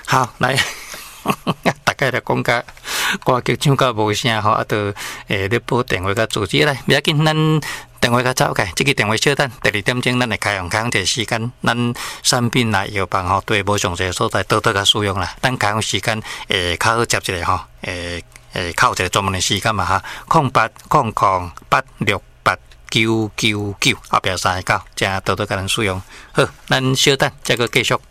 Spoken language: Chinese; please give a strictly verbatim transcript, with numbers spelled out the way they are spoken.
好，来，大概来讲甲歌曲唱到无声吼，啊，都诶咧拨电话甲主持来，不要紧，咱电话甲走开，这个电话小等，第二点钟咱会开放开放一个时间，咱产品啦药房吼，对无详细所在多多甲使用啦，咱开放时间诶较好接一个吼，诶诶靠一个专门的时间嘛哈，空八空空八六八九九九后壁三个九，正多多甲咱使用。好，咱小等再个继续。